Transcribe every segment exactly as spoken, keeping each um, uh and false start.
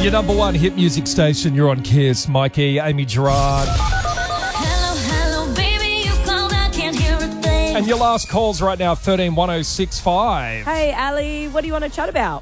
Your number one hit music station. You're on Kiss. Mikey, Amy Gerard. Hello, hello, baby, you called, I can't hear a thing. And your last call's right now, thirteen one oh six five. Hey, Ali, what do you want to chat about?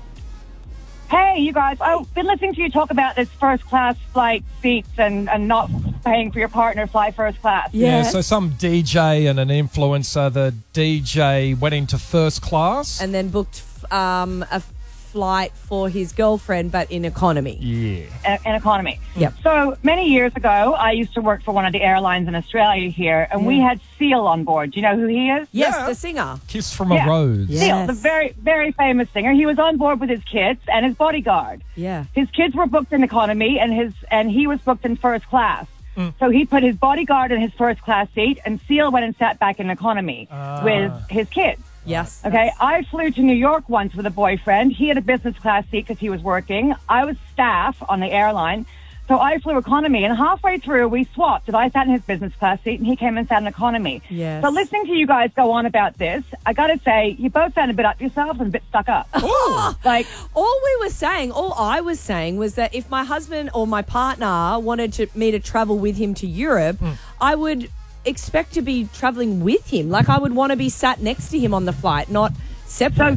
Hey, you guys, I've been listening to you talk about this first-class flight seats and, and not paying for your partner to fly first class. Yeah, Yes. so some D J and an influencer, the D J went into first class. And then booked um, a flight for his girlfriend, but in economy. yeah. a- an economy. Yep. So many years ago, I used to work for one of the airlines in Australia here, and we had Seal on board. Do you know who he is? Yes, Yeah. the singer. Kiss from Yeah. a Rose. Yeah. Seal, Yes. the very, very famous singer. He was on board with his kids and his bodyguard. Yeah. His kids were booked in economy, and his and he was booked in first class. So he put his bodyguard in his first class seat, and Seal went and sat back in economy with his kids. Yes. Okay, I flew to New York once with a boyfriend. He had a business class seat because he was working. I was staff on the airline, so I flew economy. And halfway through, we swapped. And I sat in his business class seat, and he came and sat in economy. Yes. So listening to you guys go on about this, I got to say, you both sound a bit up yourselves and a bit stuck up. Like, All we were saying, all I was saying was that if my husband or my partner wanted to, me to travel with him to Europe, I would expect to be traveling with him. Like I would want to be sat next to him on the flight, not separate.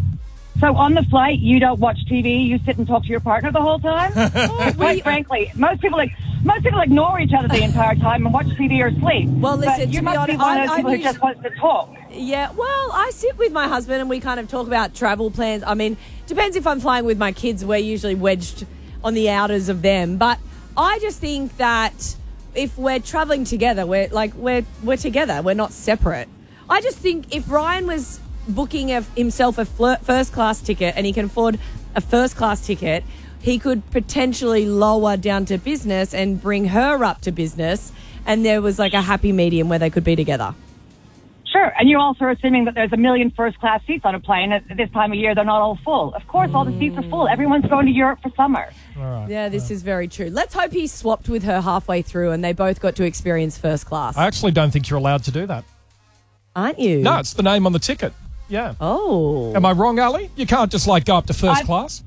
so on the flight, you don't watch T V. You sit and talk to your partner the whole time. Quite frankly, most people like most people ignore each other the entire time and watch T V or sleep. Well, listen, but you to be must be honest, one I- of those I people who usually- just wants to talk. Yeah, well, I sit with my husband and we kind of talk about travel plans. I mean, depends if I'm flying with my kids. We're usually wedged on the outers of them. But I just think that if we're traveling together, we're like we're we're together. We're not separate. I just think if Ryan was booking a, himself a flir- first class ticket and he can afford a first class ticket, he could potentially lower down to business and bring her up to business, and there was like a happy medium where they could be together. Sure, and you're also assuming that there's a million first-class seats on a plane. At this time of year, they're not all full. Of course, all the seats are full. Everyone's going to Europe for summer. Yeah, this is very true. Let's hope he swapped with her halfway through and they both got to experience first class. I actually don't think you're allowed to do that. Aren't you? No, it's the name on the ticket. Yeah. Oh. Am I wrong, Ali? You can't just like go up to 1st I've- class.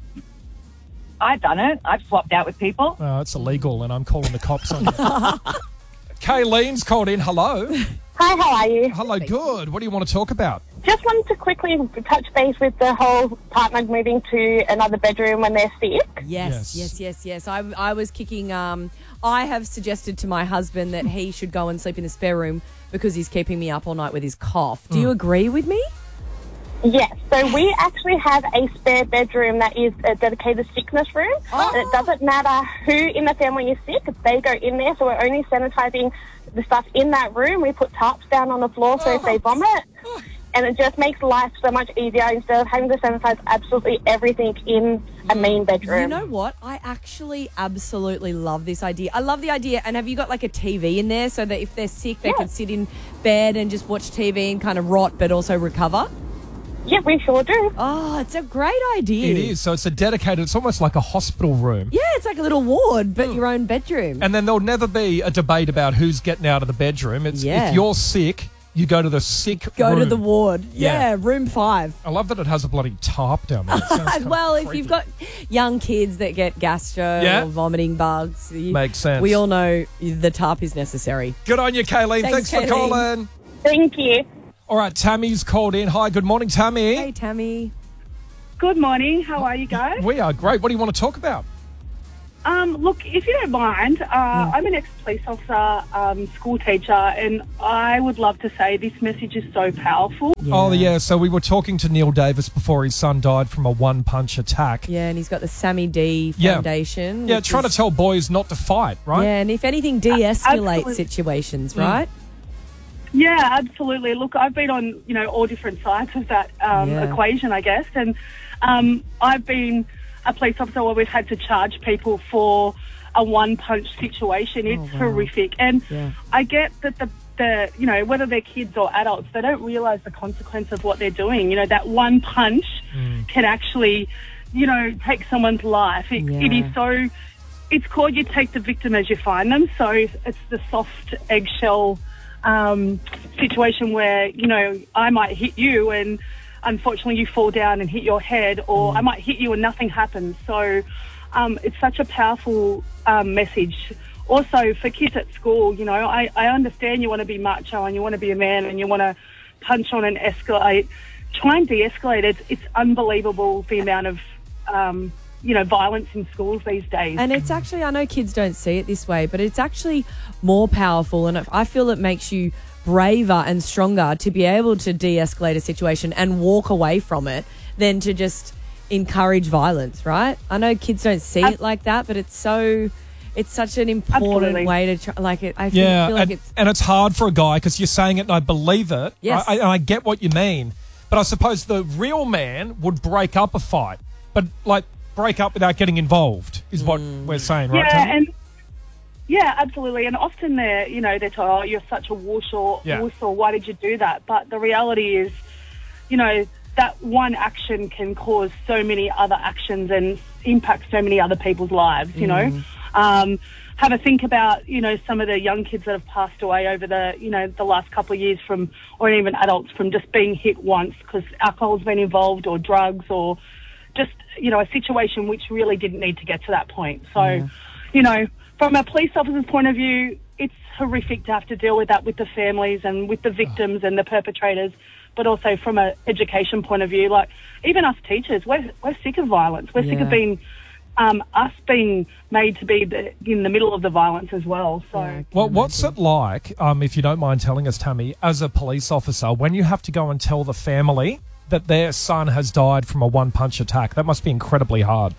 I've done it. I've swapped out with people. Oh, it's illegal, and I'm calling the cops on you. Kayleen's called in. Hello. Hi, how are you? Hello, good. What do you want to talk about? Just wanted to quickly touch base with the whole partner moving to another bedroom when they're sick. Yes, Yes. yes, yes, yes. I, I was kicking. Um, I have suggested to my husband that he should go and sleep in the spare room because he's keeping me up all night with his cough. Do you agree with me? Yes, so we actually have a spare bedroom that is a dedicated sickness room. And it doesn't matter who in the family is sick, they go in there, so we're only sanitising the stuff in that room. We put tarps down on the floor so if they vomit, and it just makes life so much easier instead of having to sanitise absolutely everything in a main bedroom. You know what? I actually absolutely love this idea. I love the idea. And have you got like a T V in there so that if they're sick, they Yeah. can sit in bed and just watch T V and kind of rot but also recover? Yeah, we sure do. Oh, it's a great idea. It is. So it's a dedicated, it's almost like a hospital room. Yeah, it's like a little ward, but your own bedroom. And then there'll never be a debate about who's getting out of the bedroom. It's Yeah. if you're sick, you go to the sick Go room. to the ward. Yeah. Yeah, room five. I love that it has a bloody tarp down there. It sounds kind of Well, if creepy. you've got young kids that get gastro Yeah. or vomiting bugs, you- Makes sense. We all know the tarp is necessary. Good on you, Kayleen. Thanks, Thanks, for Kayleen. calling. Thank you. All right, Tammy's called in. Hi, good morning, Tammy. Hey, Tammy. Good morning. How are you guys? We are great. What do you want to talk about? Um, look, if you don't mind, uh, I'm an ex-police officer, um, school teacher, and I would love to say this message is so powerful. Oh, yeah. So we were talking to Neil Davis before his son died from a one-punch attack. Yeah, and he's got the Sammy D Yeah. Foundation. Yeah, which trying is- to tell boys not to fight, right? Yeah, and if anything, de-escalate absolutely. situations, right? Yeah, absolutely. Look, I've been on, you know, all different sides of that um, Yeah. equation, I guess, and um, I've been a police officer where we've had to charge people for a one-punch situation. It's wow. horrific, and Yeah. I get that the the you know, whether they're kids or adults, they don't realise the consequence of what they're doing. You know, that one punch can actually, you know, take someone's life. It, it Yeah. is so. It's called you take the victim as you find them. So it's the soft eggshell um, situation where, you know, I might hit you and unfortunately you fall down and hit your head, or I might hit you and nothing happens. So um, it's such a powerful um, message. Also, for kids at school, you know, I, I understand you want to be macho and you want to be a man and you want to punch on and escalate. Try and de-escalate. It's, it's unbelievable the amount of, um, you know, violence in schools these days. And it's actually, I know kids don't see it this way, but it's actually more powerful, and I feel it makes you braver and stronger to be able to de-escalate a situation and walk away from it than to just encourage violence, right? I know kids don't see it like that, but it's so... It's such an important Absolutely. way to try, like it. I feel, Yeah, feel like and, it's and it's hard for a guy because you're saying it and I believe it. Yes. I, I, and I get what you mean. But I suppose the real man would break up a fight, but like break up without getting involved is what we're saying, right? Yeah, Tony? and yeah, absolutely. And often they're, you know, they're told, "Oh, you're such a wuss," Yeah. wuss, or "Why did you do that?" But the reality is, you know, that one action can cause so many other actions and impact so many other people's lives. You know, um, have a think about, you know, some of the young kids that have passed away over the, you know, the last couple of years from, or even adults from just being hit once because alcohol's been involved or drugs or just, you know, a situation which really didn't need to get to that point. So, Yeah. you know, from a police officer's point of view, it's horrific to have to deal with that with the families and with the victims and the perpetrators, but also from an education point of view, like even us teachers, we're, we're sick of violence. We're sick Yeah. of being, um, us being made to be the, in the middle of the violence as well. So. Yeah. Well, what's it like, um, if you don't mind telling us, Tammy, as a police officer, when you have to go and tell the family that their son has died from a one-punch attack? That must be incredibly hard.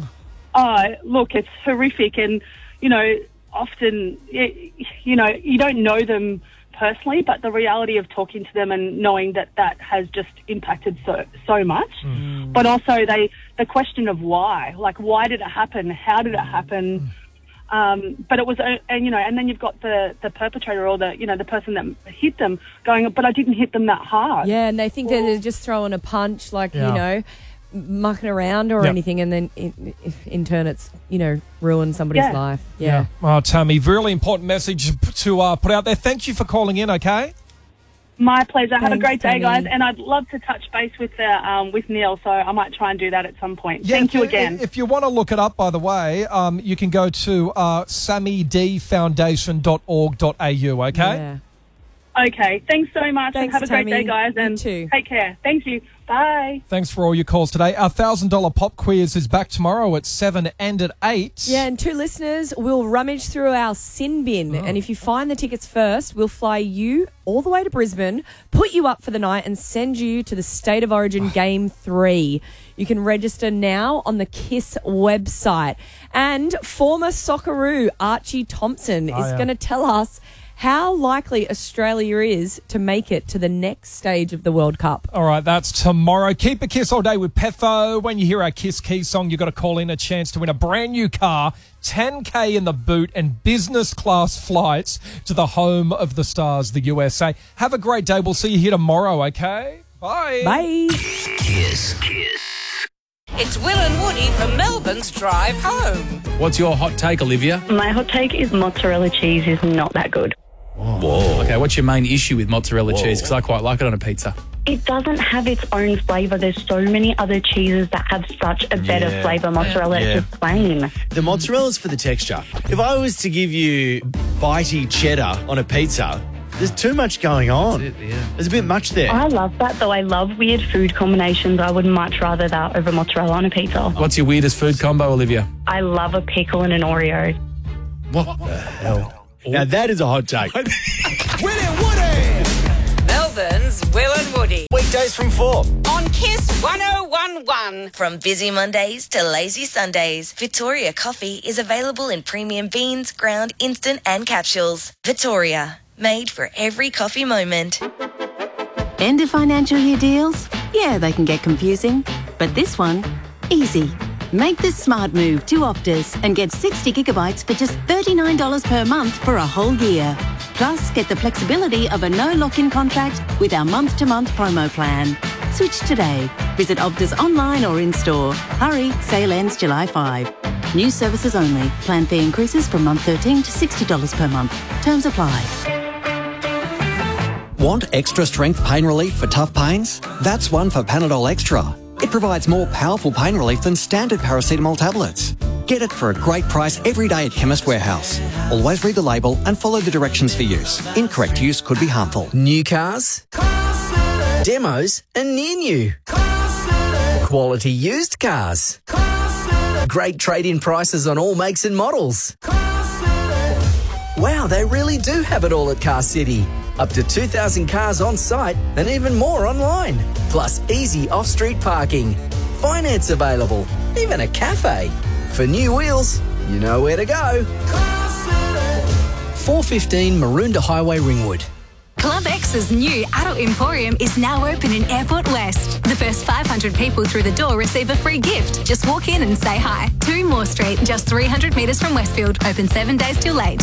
Oh, look, it's horrific. And, you know, often, it, you know, you don't know them personally, but the reality of talking to them and knowing that that has just impacted so so much. Mm. But also they the question of why, like why did it happen? How did it happen? Um, but it was, uh, and you know, and then you've got the, the perpetrator or the, you know, the person that hit them going, but I didn't hit them that hard. yeah, and they think that they're just throwing a punch, like Yeah. you know, mucking around or Yep. anything, and then in, if in turn it's you know ruined somebody's Yeah. life. Yeah. Oh, Tammy, really important message to uh, put out there. Thank you for calling in, okay? My pleasure. Have a Thanks, great day, Tammy. guys. And I'd love to touch base with the, um, with Neil, so I might try and do that at some point. Thank if you again. If you want to look it up, by the way, um, you can go to uh, sammy d foundation dot org dot a u, okay? Yeah. Okay, thanks so much. Thanks, and have a great Tammy. day, guys. You And too. take care. Thank you. Bye. Thanks for all your calls today. Our one thousand dollars pop quiz is back tomorrow at seven and at eight. Yeah, and two listeners will rummage through our sin bin. Oh. And if you find the tickets first, we'll fly you all the way to Brisbane, put you up for the night, and send you to the State of Origin Game three. You can register now on the KISS website. And former Socceroo Archie Thompson Oh, is yeah. going to tell us how likely Australia is to make it to the next stage of the World Cup. All right, that's tomorrow. Keep a kiss all day with Petho. When you hear our Kiss Key song, you've got to call in a chance to win a brand new car, ten K in the boot, and business class flights to the home of the stars, the U S A. Have a great day. We'll see you here tomorrow, okay? Bye. Bye. Kiss. Kiss. It's Will and Woody from Melbourne's Drive Home. What's your hot take, Olivia? My hot take is mozzarella cheese is not that good. Whoa. Okay, what's your main issue with mozzarella cheese? Because I quite like it on a pizza. It doesn't have its own flavour. There's so many other cheeses that have such a better Yeah. flavour. Mozzarella Yeah. is just plain. The mozzarella's for the texture. If I was to give you bitey cheddar on a pizza, there's too much going on. That's it, yeah. There's a bit much there. I love that, though. I love weird food combinations. I would much rather that over mozzarella on a pizza. What's your weirdest food combo, Olivia? I love a pickle and an Oreo. What? Now that is a hot take. Will and Woody. Melbourne's Will and Woody. Weekdays from four. On KISS one oh one point one. From busy Mondays to lazy Sundays, Victoria Coffee is available in premium beans, ground, instant and capsules. Victoria, made for every coffee moment. End of financial year deals? Yeah, they can get confusing. But this one, easy. Make the smart move to Optus and get sixty gigabytes for just thirty-nine dollars per month for a whole year. Plus, get the flexibility of a no lock-in contract with our month-to-month promo plan. Switch today. Visit Optus online or in-store. Hurry, sale ends July fifth. New services only. Plan fee increases from month thirteen to sixty dollars per month. Terms apply. Want extra strength pain relief for tough pains? That's one for Panadol Extra. It provides more powerful pain relief than standard paracetamol tablets. Get it for a great price every day at Chemist Warehouse. Always read the label and follow the directions for use. Incorrect use could be harmful. New cars, demos and near new. Quality used cars. Great trade-in prices on all makes and models. Wow, they really do have it all at Car City. Up to two thousand cars on site and even more online. Plus easy off-street parking. Finance available. Even a cafe. For new wheels, you know where to go. four fifteen Maroondah Highway, Ringwood. Club X's new adult emporium is now open in Airport West. The first five hundred people through the door receive a free gift. Just walk in and say hi. two Moore Street, just three hundred metres from Westfield. Open seven days till late.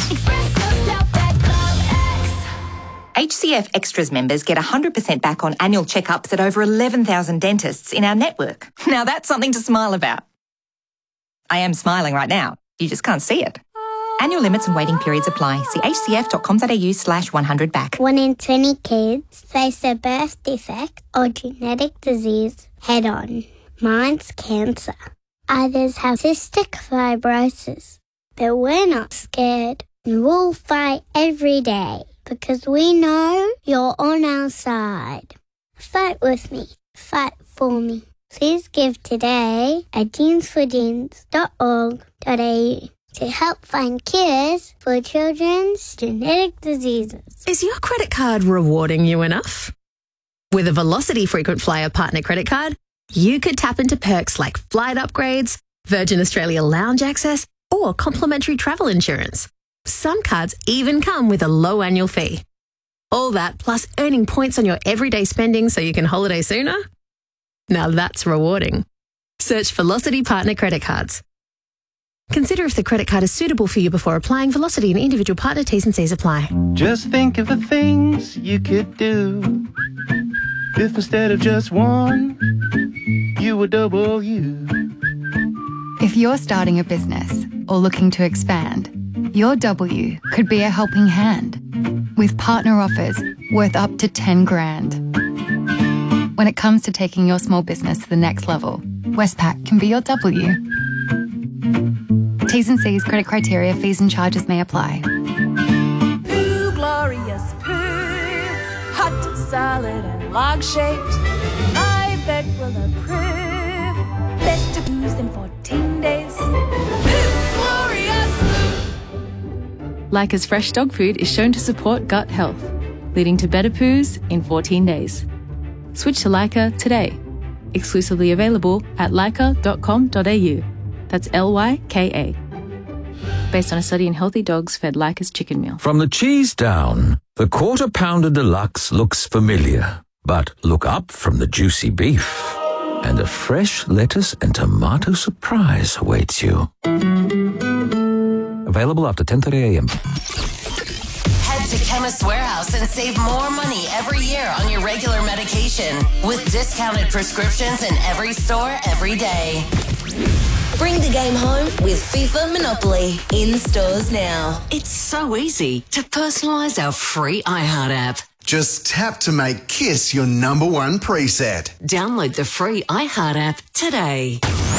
H C F Extras members get one hundred percent back on annual checkups at over eleven thousand dentists in our network. Now that's something to smile about. I am smiling right now. You just can't see it. Annual limits and waiting periods apply. See hcf.com.au slash 100 back. One in twenty kids face a birth defect or genetic disease head on. Mine's cancer. Others have cystic fibrosis. But we're not scared. And we'll fight every day because we know you're on our side. Fight with me. Fight for me. Please give today at jeans for jeans dot org dot a u to help find cures for children's genetic diseases. Is your credit card rewarding you enough? With a Velocity Frequent Flyer Partner Credit Card, you could tap into perks like flight upgrades, Virgin Australia lounge access, or complimentary travel insurance. Some cards even come with a low annual fee. All that plus earning points on your everyday spending so you can holiday sooner? Now that's rewarding. Search Velocity Partner Credit Cards. Consider if the credit card is suitable for you before applying. Velocity and individual partner T's and C's apply. Just think of the things you could do if instead of just one, you were double you. If you're starting a business or looking to expand, your W could be a helping hand with partner offers worth up to ten grand. When it comes to taking your small business to the next level, Westpac can be your W. T's and C's, credit criteria, fees and charges may apply. Poo, glorious poo, hot, solid and log-shaped. My bet will approve. Better poos than fourteen days. Poo, glorious poo. Leica's fresh dog food is shown to support gut health, leading to better poos in fourteen days. Switch to Leica today. Exclusively available at leica dot com dot a u. That's L Y K A. Based on a study in healthy dogs fed Leica's chicken meal. From the cheese down, the Quarter Pounder Deluxe looks familiar. But look up from the juicy beef, and a fresh lettuce and tomato surprise awaits you. Available after ten thirty a m. Head to Chemist Warehouse and save more money every year on your regular medication with discounted prescriptions in every store every day. Bring the game home with FIFA Monopoly in stores now. It's so easy to personalise our free iHeart app. Just tap to make Kiss your number one preset. Download the free iHeart app today.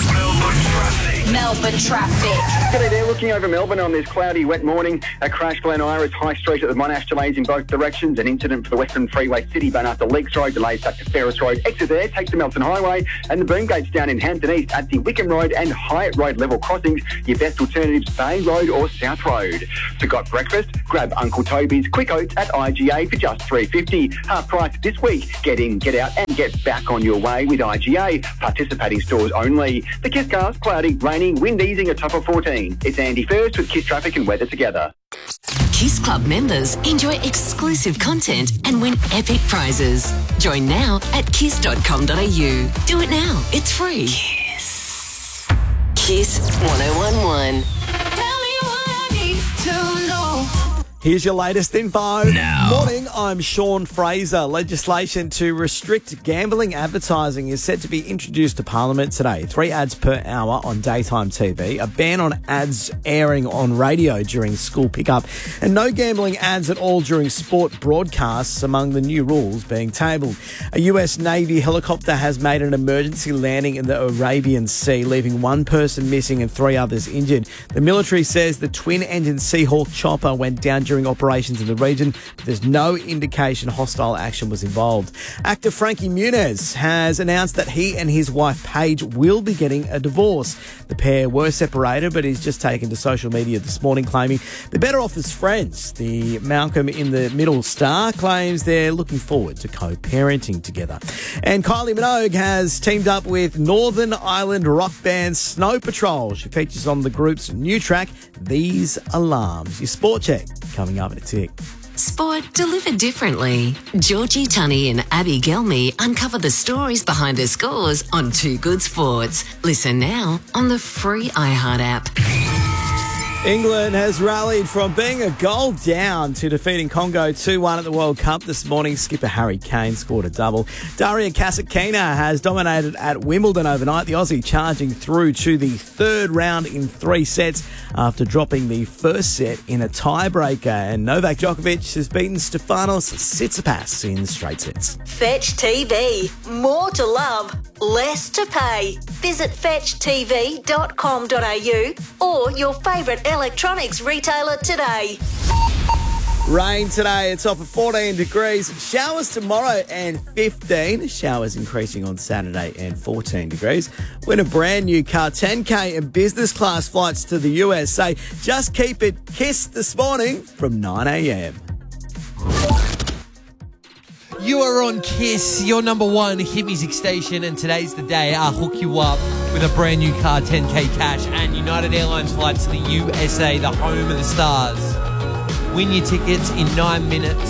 Melbourne traffic. G'day there, looking over Melbourne on this cloudy, wet morning. A crash Glen Iris High Street at the Monash delays in both directions. An incident for the Western Freeway City Bun after Leaks Road, delays back to Ferris Road. Exit there, take the Melton Highway. And the boom gates down in Hampton East at the Wickham Road and Hyatt Road level crossings. Your best alternatives, Bay Road or South Road. Forgot breakfast? Grab Uncle Toby's Quick Oats at I G A for just three dollars fifty. Half price this week. Get in, get out and get back on your way with I G A. Participating stores only. The Kiss Cars, cloudy, raining, wind easing, a top of fourteen. It's Andy First with Kiss Traffic and Weather together. Kiss Club members enjoy exclusive content and win epic prizes. Join now at kiss dot com dot a u. Do it now. It's free. Kiss. Kiss one oh one one. Tell me what I need to know. Here's your latest info. Now. Morning, I'm Sean Fraser. Legislation to restrict gambling advertising is set to be introduced to Parliament today. Three ads per hour on daytime T V, a ban on ads airing on radio during school pickup, and no gambling ads at all during sport broadcasts among the new rules being tabled. A U S Navy helicopter has made an emergency landing in the Arabian Sea, leaving one person missing and three others injured. The military says the twin-engine Seahawk chopper went down during operations in the region, but there's no indication hostile action was involved. Actor Frankie Muniz has announced that he and his wife Paige will be getting a divorce. The pair were separated, but he's just taken to social media this morning claiming they're better off as friends. The Malcolm in the Middle star claims they're looking forward to co-parenting together. And Kylie Minogue has teamed up with Northern Ireland rock band Snow Patrol. She features on the group's new track, These Alarms. Your sport check coming up in a tick. Sport delivered differently. Georgie Tunney and Abby Gelmy uncover the stories behind their scores on Two Good Sports. Listen now on the free iHeart app. England has rallied from being a goal down to defeating Congo two one at the World Cup this morning. Skipper Harry Kane scored a double. Daria Kasatkina has dominated at Wimbledon overnight. The Aussie charging through to the third round in three sets after dropping the first set in a tiebreaker. And Novak Djokovic has beaten Stefanos Tsitsipas in straight sets. Fetch T V. More to love, less to pay. Visit fetch t v dot com dot a u or your favourite electronics retailer today. Rain today, it's off at fourteen degrees. Showers tomorrow and fifteen. Showers increasing on Saturday and fourteen degrees. Win a brand new car, ten K and business class flights to the U S A. Just keep it kissed this morning from nine a.m. You are on Kiss, your number one hit music station, and today's the day I'll hook you up with a brand new car, ten K cash, and United Airlines flights to the U S A, the home of the stars. Win your tickets in nine minutes.